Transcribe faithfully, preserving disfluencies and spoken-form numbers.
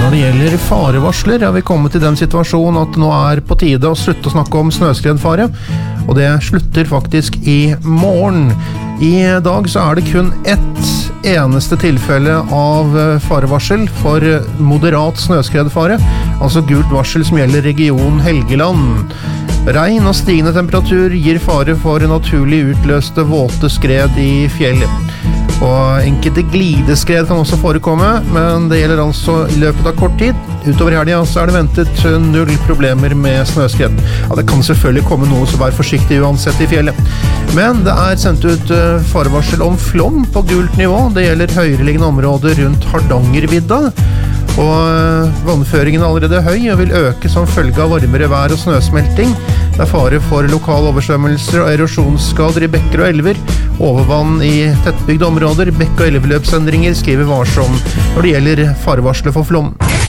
Når det gjelder farevarsler, har vi kommet til den situasjonen at nå er på tide å slutte å snakke om snøskredfare, og det slutter faktisk i morgen. I dag så er det kun ett eneste tilfelle av farevarsel for moderat snøskredfare, altså gult varsel som gjelder region Helgeland. Regn og stigende temperatur gir fare for naturlig utløste våte skred i fjellet. Og enkelte glideskred kan også forekomme, men det gjelder altså i løpet av kort tid. Utover helgen så er det ventet null problemer med snøskred. Ja, det kan selvfølgelig komme noe, så vær forsiktig uansett i fjellet. Men det er sendt ut farevarsel om flom på gult nivå. Det gjelder høyereliggende områder rundt Hardangervidda. Og vannføringen er allerede høy og vil øke som følge av varmere vær og snøsmelting. Det er fare for lokale oversvømmelser og erosjonsskader i bekker og elver. Overvann i tettbygde områder, bekk- og elveløpsendringer skriver varsom når det gjelder farevarsler for flom.